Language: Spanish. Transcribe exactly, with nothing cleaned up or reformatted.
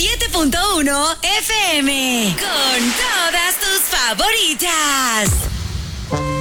siete punto uno F M. Con todas tus favoritas.